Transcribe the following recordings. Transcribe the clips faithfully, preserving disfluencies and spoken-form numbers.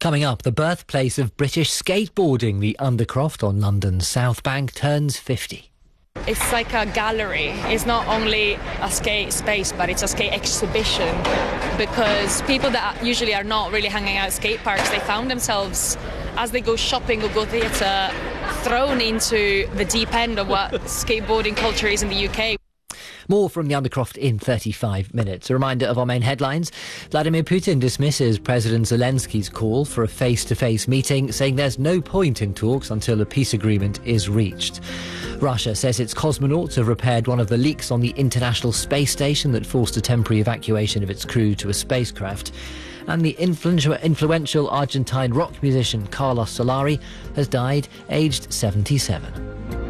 Coming up, the birthplace of British skateboarding, the Undercroft on London's South Bank, turns fifty. It's like a gallery. It's not only a skate space, but it's a skate exhibition, because people that usually are not really hanging out at skate parks, they found themselves, as they go shopping or go theatre, thrown into the deep end of what skateboarding culture is in the U K. More from the Undercroft in thirty-five minutes. A reminder of our main headlines. Vladimir Putin dismisses President Zelensky's call for a face-to-face meeting, saying there's no point in talks until a peace agreement is reached. Russia says its cosmonauts have repaired one of the leaks on the International Space Station that forced a temporary evacuation of its crew to a spacecraft. And the influential, influential Argentine rock musician Carlos Solari has died, aged seventy-seven.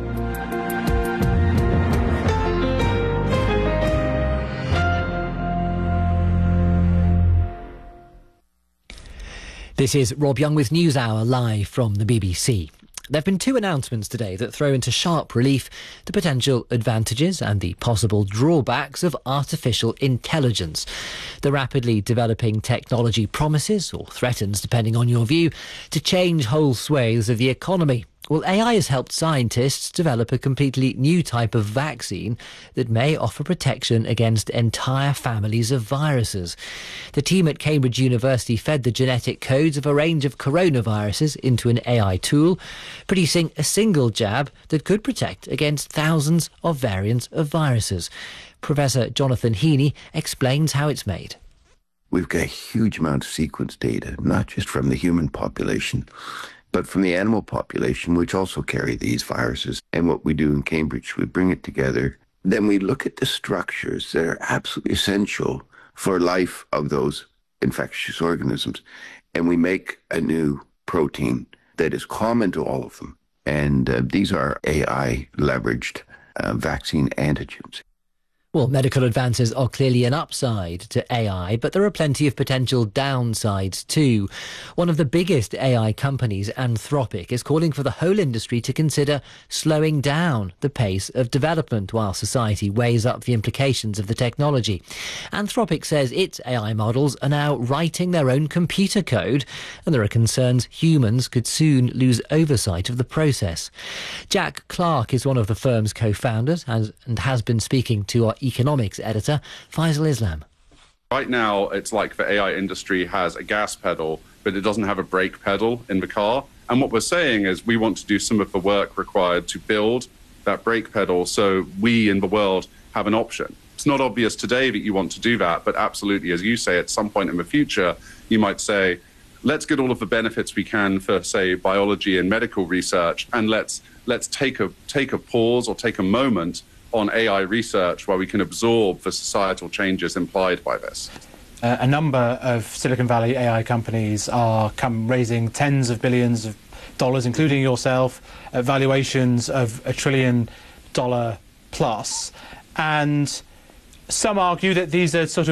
This is Rob Young with NewsHour, live from the B B C. There have been two announcements today that throw into sharp relief the potential advantages and the possible drawbacks of artificial intelligence. The rapidly developing technology promises, or threatens depending on your view, to change whole swathes of the economy. Well, A I has helped scientists develop a completely new type of vaccine that may offer protection against entire families of viruses. The team at Cambridge University fed the genetic codes of a range of coronaviruses into an A I tool, producing a single jab that could protect against thousands of variants of viruses. Professor Jonathan Heaney explains how it's made. We've got a huge amount of sequence data, not just from the human population, but from the animal population, which also carry these viruses. And what we do in Cambridge, we bring it together. Then we look at the structures that are absolutely essential for life of those infectious organisms. And we make a new protein that is common to all of them. And uh, these are A I-leveraged uh, vaccine antigens. Well, medical advances are clearly an upside to A I, but there are plenty of potential downsides too. One of the biggest A I companies, Anthropic, is calling for the whole industry to consider slowing down the pace of development while society weighs up the implications of the technology. Anthropic says its A I models are now writing their own computer code, and there are concerns humans could soon lose oversight of the process. Jack Clark is one of the firm's co-founders and has been speaking to our economics editor, Faisal Islam. Right now, it's like the A I industry has a gas pedal, but it doesn't have a brake pedal in the car. And what we're saying is we want to do some of the work required to build that brake pedal so we in the world have an option. It's not obvious today that you want to do that, but absolutely, as you say, at some point in the future, you might say, let's get all of the benefits we can for, say, biology and medical research, and let's let's take a take a pause or take a moment on A I research where we can absorb the societal changes implied by this. Uh, a number of Silicon Valley A I companies are come raising tens of billions of dollars, including yourself, at valuations of a trillion dollar plus. And some argue that these are sort of